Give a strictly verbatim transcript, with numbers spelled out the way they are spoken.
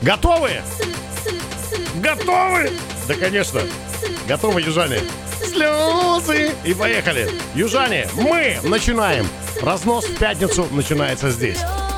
Готовы? Готовы? Да, конечно. Готовы, южане? Слезы! И поехали. Южане, мы начинаем. Разнос в пятницу начинается здесь.